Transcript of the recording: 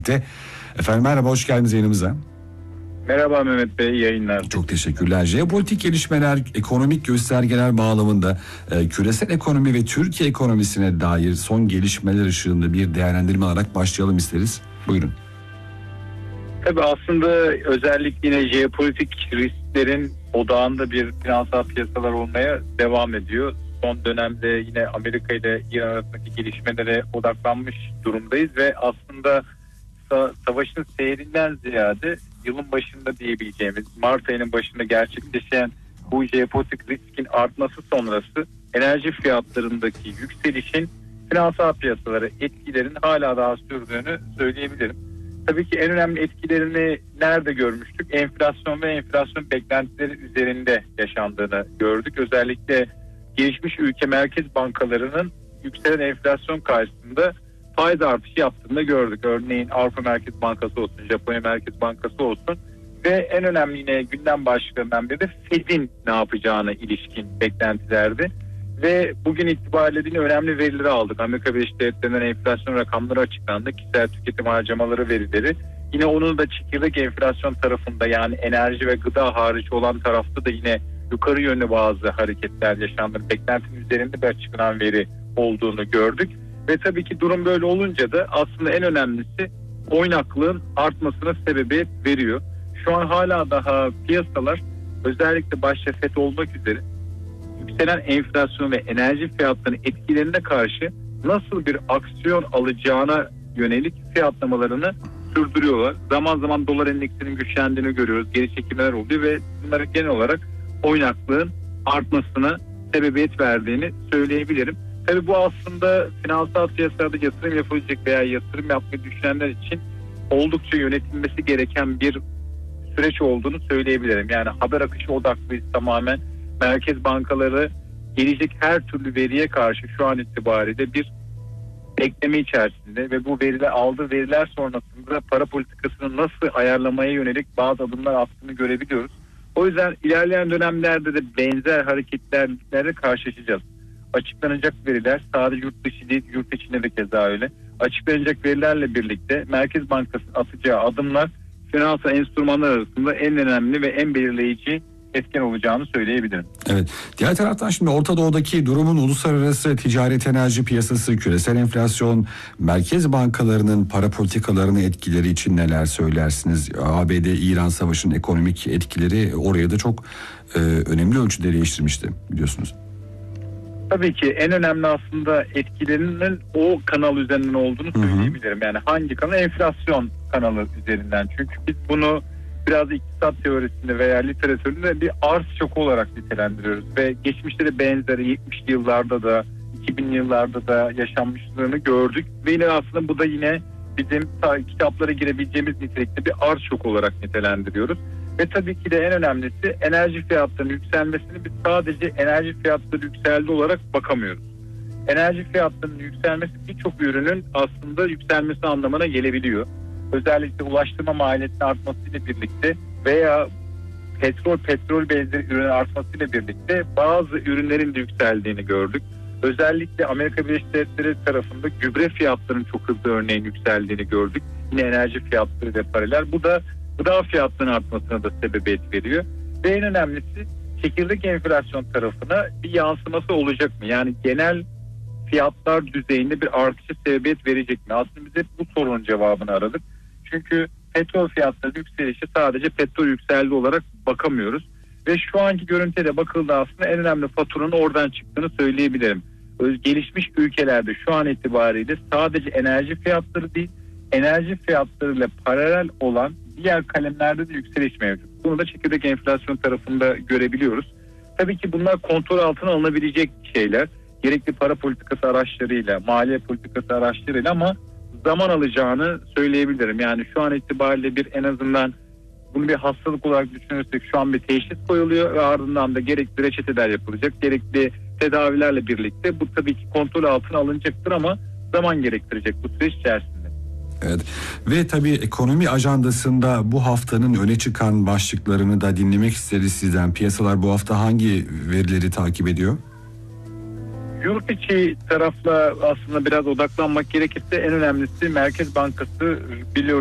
Efendim merhaba, hoş geldiniz yayınımıza. Merhaba Mehmet Bey, yayınlar. Çok teşekkürler. Jeopolitik gelişmeler, ekonomik göstergeler bağlamında küresel ekonomi ve Türkiye ekonomisine dair son gelişmeler ışığında bir değerlendirme alarak başlayalım isteriz. Buyurun. Tabii aslında özellikle yine jeopolitik risklerin odağında bir finansal piyasalar olmaya devam ediyor. Son dönemde yine Amerika ile İran arasındaki gelişmelere odaklanmış durumdayız ve aslında savaşın seyrinden ziyade yılın başında diyebileceğimiz Mart ayının başında gerçekleşen bu jeopolitik riskin artması sonrası enerji fiyatlarındaki yükselişin finansal piyasalara etkilerin hala daha sürdüğünü söyleyebilirim. Tabii ki en önemli etkilerini nerede görmüştük? Enflasyon ve enflasyon beklentileri üzerinde yaşandığını gördük. Özellikle gelişmiş ülke merkez bankalarının yükselen enflasyon karşısında faiz artışı yaptığını da gördük. Örneğin Avrupa Merkez Bankası olsun, Japonya Merkez Bankası olsun ve en önemli yine gündem başlıklarından biri de Fed'in ne yapacağına ilişkin beklentilerdi. Ve bugün itibariyle yine önemli verileri aldık. Amerika Birleşik Devletleri'nden enflasyon rakamları açıklandı. Kişisel tüketim harcamaları verileri. Yine onun da çekirdek enflasyon tarafında, yani enerji ve gıda hariç olan tarafta da yine yukarı yönlü bazı hareketler yaşandı. Beklentinin üzerinde bir açıklanan veri olduğunu gördük. Ve tabii ki durum böyle olunca da aslında en önemlisi oynaklığın artmasına sebebiyet veriyor. Şu an hala daha piyasalar, özellikle başta FED olmak üzere, yükselen enflasyon ve enerji fiyatlarının etkilerine karşı nasıl bir aksiyon alacağına yönelik fiyatlamalarını sürdürüyorlar. Zaman zaman dolar endeksinin güçlendiğini görüyoruz. Geri çekimler oluyor ve bunlara genel olarak oynaklığın artmasına sebebiyet verdiğini söyleyebilirim. Tabii bu aslında finansal piyasalarda yatırım yapılacak veya yatırım yapmayı düşünenler için oldukça yönetilmesi gereken bir süreç olduğunu söyleyebilirim. Yani haber akışı odaklıyız tamamen. Merkez bankaları gelecek her türlü veriye karşı şu an itibariyle bir bekleme içerisinde ve bu aldığı veriler sonrasında para politikasını nasıl ayarlamaya yönelik bazı adımlar attığını görebiliyoruz. O yüzden ilerleyen dönemlerde de benzer hareketlerle karşılaşacağız. Açıklanacak veriler sadece yurt dışı değil, yurt içinde de keza öyle. Açıklanacak verilerle birlikte Merkez Bankası'nın atacağı adımlar finansal enstrümanlar arasında en önemli ve en belirleyici etken olacağını söyleyebilirim. Evet. Diğer taraftan şimdi Orta Doğu'daki durumun uluslararası ticaret, enerji piyasası, küresel enflasyon, merkez bankalarının para politikalarını etkileri için neler söylersiniz? ABD-İran savaşının ekonomik etkileri oraya da çok önemli ölçüde değiştirmişti biliyorsunuz. Tabii ki en önemli aslında etkilerinin o kanal üzerinden olduğunu söyleyebilirim. Yani hangi kanal? Enflasyon kanalı üzerinden. Çünkü biz bunu biraz iktisat teorisinde veya literatüründe bir arz şoku olarak nitelendiriyoruz. Ve geçmişte de benzeri 70'li yıllarda da 2000'li yıllarda da yaşanmışlığını gördük. Ve yine aslında bu da yine bizim kitaplara girebileceğimiz nitelikte bir arz şoku olarak nitelendiriyoruz. Ve tabii ki de en önemlisi enerji fiyatlarının yükselmesini biz sadece enerji fiyatları yükseldi olarak bakamıyoruz. Enerji fiyatlarının yükselmesi birçok ürünün aslında yükselmesi anlamına gelebiliyor. Özellikle ulaştırma maliyetinin artmasıyla birlikte veya petrol benzeri ürünlerin artmasıyla birlikte bazı ürünlerin de yükseldiğini gördük. Özellikle Amerika Birleşik Devletleri tarafında gübre fiyatlarının çok hızlı örneğin yükseldiğini gördük. Yine enerji fiyatları ve paralel. Bu da gıda fiyatlarının artmasına da sebebiyet veriyor. Ve en önemlisi çekirdek enflasyon tarafına bir yansıması olacak mı? Yani genel fiyatlar düzeyinde bir artışa sebebiyet verecek mi? Aslında biz hep bu sorunun cevabını aradık. Çünkü petrol fiyatları yükselişi sadece petrol yükseldi olarak bakamıyoruz. Ve şu anki görüntüde bakıldığı aslında en önemli faturanın oradan çıktığını söyleyebilirim. Gelişmiş ülkelerde şu an itibariyle sadece enerji fiyatları değil, enerji fiyatlarıyla paralel olan diğer kalemlerde de yükseliş mevcut. Bunu da çekirdek enflasyon tarafında görebiliyoruz. Tabii ki bunlar kontrol altına alınabilecek şeyler. Gerekli para politikası araçlarıyla, maliye politikası araçlarıyla ama zaman alacağını söyleyebilirim. Yani şu an itibariyle en azından bunu bir hastalık olarak düşünürsek şu an bir teşhis koyuluyor ve ardından da gerekli reçeteler yapılacak. Gerekli tedavilerle birlikte bu tabii ki kontrol altına alınacaktır ama zaman gerektirecek bu süreç içerisinde. Evet ve tabii ekonomi ajandasında bu haftanın öne çıkan başlıklarını da dinlemek isteriz sizden. Piyasalar bu hafta hangi verileri takip ediyor? yurt içi tarafla aslında biraz odaklanmak gerekirse en önemlisi Merkez Bankası biliyoruz